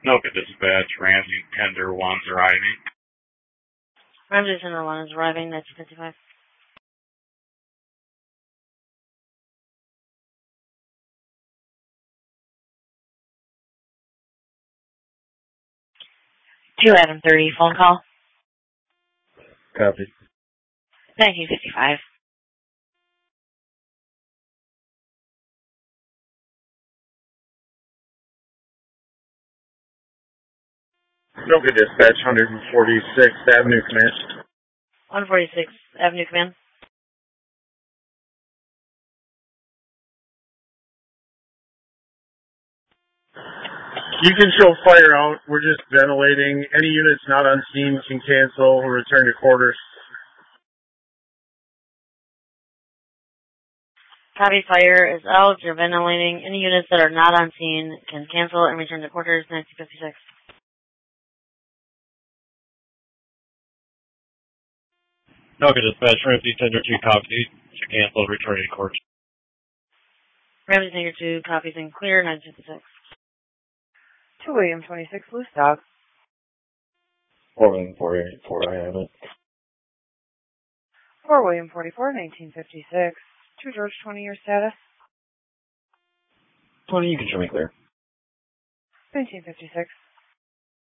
Noka Dispatch, Ramsey Tender 1's arriving. Ramsey Tender 1 is arriving, 1955. Two Adam 30, phone call. Copy. 1955. Noka Dispatch, 146th Avenue, command. 146th Avenue, command. You can show fire out. We're just ventilating. Any units not on scene can cancel or return to quarters. Copy, fire is out. You're ventilating. Any units that are not on scene can cancel and return to quarters, 1956. Noka Dispatch, Ramsey Tender 2 copies. To cancel, returning to quarters. Ramsey Tender 2 copies and clear, 1956. 2 William 26, loose dog. 4 William 484, I have it. 4 William 44, 1956. 2 George 20, your status? 20, you can show me clear. 1956.